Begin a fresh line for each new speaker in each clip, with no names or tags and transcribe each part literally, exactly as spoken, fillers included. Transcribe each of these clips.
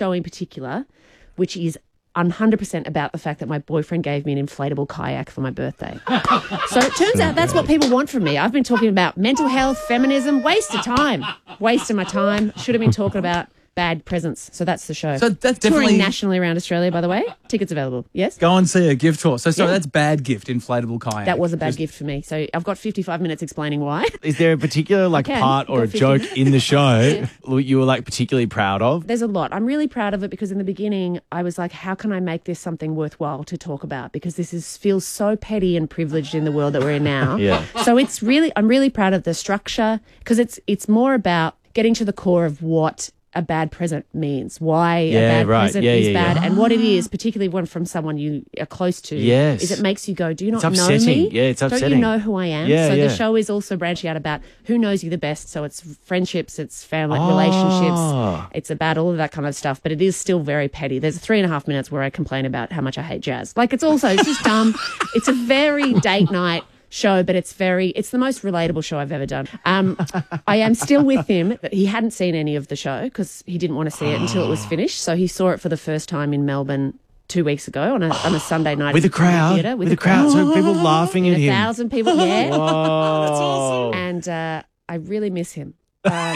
show in particular, which is one hundred percent about the fact that my boyfriend gave me an inflatable kayak for my birthday. So it turns out that's what people want from me. I've been talking about mental health, feminism, waste of time. Waste of my time. Should have been talking about bad presents. So that's the show.
So that's
touring
definitely
nationally around Australia, by the way. Tickets available. Yes?
Go and see a gift tour. So sorry,
Yeah.
that's bad gift, inflatable kayak.
That was a bad
Just-
gift for me. So I've got fifty-five minutes explaining why.
Is there a particular like
Okay,
part or a
got fifty.
joke in the show you were like particularly proud of?
There's a lot. I'm really proud of it because in the beginning I was like, how can I make this something worthwhile to talk about? Because this is feels so petty and privileged in the world that we're in now.
Yeah.
So it's really, I'm really proud of the structure because it's it's more about getting to the core of what a bad present means, why
Yeah,
a bad
right.
present
Yeah,
is
yeah,
bad,
yeah.
and what it is, particularly one from someone you are close to.
Yes.
Is it makes you go, do you not
It's
know
upsetting.
me?
Yeah, it's
Don't you
upsetting.
know who I am?
Yeah,
so
yeah.
the show is also branching out about who knows you the best. So it's friendships, it's family
Oh.
relationships, it's about all of that kind of stuff. But it is still very petty. There's three and a half minutes where I complain about how much I hate jazz. Like it's also it's just dumb. It's a very date night show, but it's very, it's the most relatable show I've ever done. Um, I am still with him, but he hadn't seen any of the show because he didn't want to see it until it was finished. So he saw it for the first time in Melbourne two weeks ago on a, on a Sunday night.
With
at
a crowd?
Theatre,
With a crowd. So people laughing
In
at
a
him.
thousand people, yeah.
Whoa.
And uh, I really miss him. Um,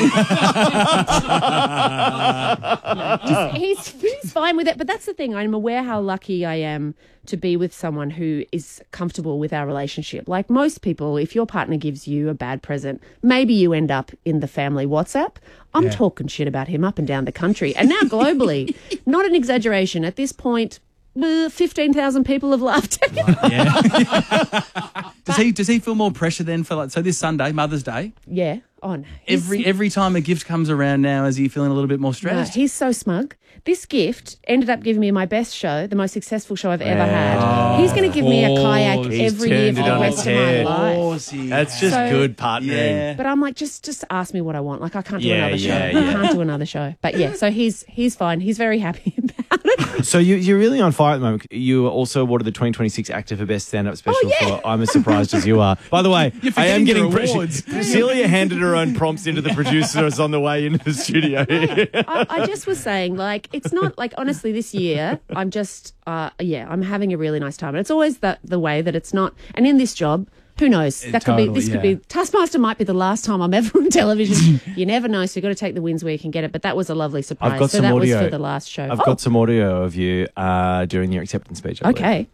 no, just- he's, he's fine with it, but that's the thing. I'm aware how lucky I am to be with someone who is comfortable with our relationship. Like most people, if your partner gives you a bad present, maybe you end up in the family WhatsApp. I'm
Yeah.
talking shit about him up and down the country. And now globally, not an exaggeration, at this point, uh, fifteen thousand people have laughed at him.
Yeah. does he does he feel more pressure then for like so this Sunday, Mother's Day?
Yeah, on.
Every every time a gift comes around now, is he feeling a little bit more
No,
stressed?
he's so smug. This gift ended up giving me my best show, the most successful show I've ever had. He's going to give me a kayak
He's
every year
turned
for
it
the
on
rest
its
of my
head.
life.
That's just
So-
good partnering.
Yeah.
But I'm like, just just ask me what I want. Like, I can't do
Yeah,
another show.
yeah,
I
yeah.
can't do another show. But yeah, so he's he's fine. He's very happy about it.
So you, you're really on fire at the moment. You were also awarded the twenty twenty-six Actor for Best Stand-Up Special
Oh, yeah.
for I'm as surprised as you are. By the way,
You're
I am
forgetting
getting
your
pressure.
awards.
Celia handed her own prompts into the producers on the way into the studio.
I, I just was saying, like, it's not like honestly this year. I'm just, uh, yeah, I'm having a really nice time. And it's always the the way that it's not. And in this job, who knows? That could be.
totally,
This could
yeah.
be. Taskmaster might be the last time I'm ever on television. You never know. So you got to take the wins where you can get it. But that was a lovely surprise.
I've got
so
some
that
audio.
was for the last show.
I've
Oh,
got some audio of you uh, during your acceptance speech. I believe.
okay.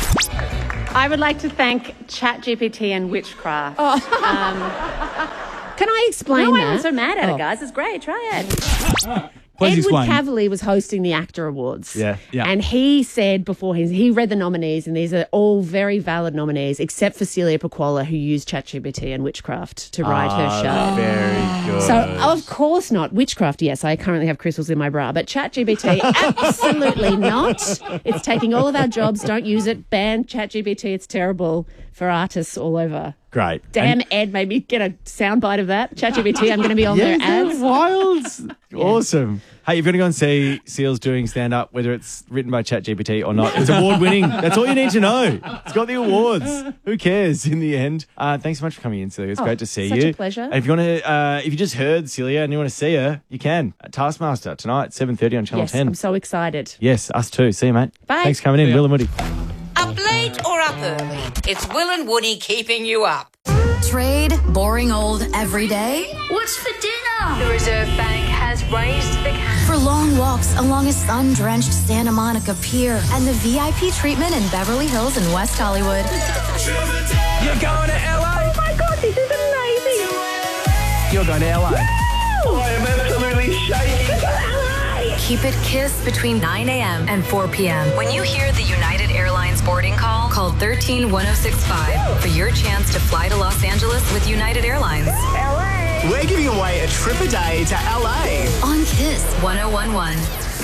I would like to thank ChatGPT and witchcraft.
Oh. Can I explain
no,
that?
I wasn't so mad at
Oh.
it, guys. It's great. Try it.
Please
Edward
explain.
Cavalier was hosting the ACTA Awards.
Yeah.
Yeah.
And he said before he, he read the nominees, and these are all very valid nominees, except for Celia Pacquola, who used ChatGPT and witchcraft to write her show.
Ah, Very good.
So, of course not. Witchcraft, yes, I currently have crystals in my bra. But ChatGPT, absolutely not. It's taking all of our jobs. Don't use it. Ban ChatGPT. It's terrible for artists all over.
Great.
Damn, Ed, maybe get a soundbite of that. ChatGPT, I'm going to be on
Yeah,
their ads.
isn't that wild? Awesome. Hey, you've got to go and see Seals doing stand-up, whether it's written by ChatGPT or not. It's award-winning. That's all you need to know. It's got the awards. Who cares in the end? Uh, thanks so much for coming in, Celia. It's
Oh,
great to see
such
you.
a pleasure.
And if you want to, uh, if you just heard Celia and you want to see her, you can. At Taskmaster tonight, seven thirty on Channel
Yes,
ten.
I'm so excited.
Yes, us too. See you, mate.
Bye.
Thanks for coming in, Will and Woody.
Up late or up early? It's Will and Woody keeping you up.
Trade boring old every day
What's for dinner?
The Reserve Bank has raised the cap.
for long walks along a sun-drenched Santa Monica Pier and the V I P treatment in Beverly Hills and West Hollywood.
You're going to L A.
Oh my God, this is amazing.
You're going to L A.
I am absolutely shaking.
Keep it KISS between nine a.m. and four p.m.
When you hear the United Airlines boarding call, call one three one oh six five for your chance to fly to Los Angeles with United Airlines.
L A.
We're giving away a trip a day to L A.
On KISS.
one oh one one.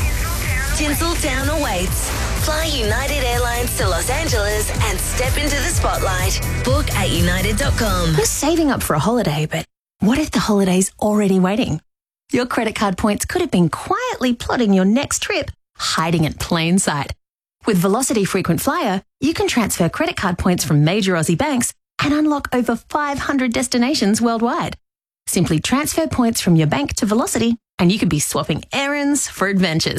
Tinseltown awaits. Fly United Airlines to Los Angeles and step into the spotlight. Book at united dot com.
You're saving up for a holiday, but what if the holiday's already waiting? Your credit card points could have been quietly plotting your next trip, hiding in plain sight. With Velocity Frequent Flyer, you can transfer credit card points from major Aussie banks and unlock over five hundred destinations worldwide. Simply transfer points from your bank to Velocity, and you could be swapping errands for adventures.